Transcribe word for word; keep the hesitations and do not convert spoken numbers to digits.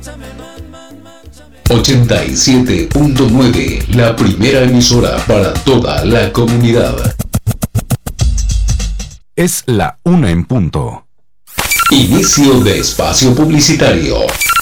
ochenta y siete punto nueve, la primera emisora para toda la comunidad. Es la una en punto. Inicio de espacio publicitario.